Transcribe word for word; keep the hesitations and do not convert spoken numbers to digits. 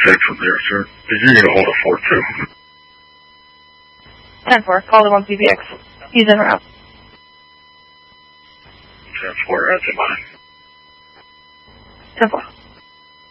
take from there, sir. Did you get a hold of four two? ten four, call the one P B X. He's in route. ten four, that's in line. ten four.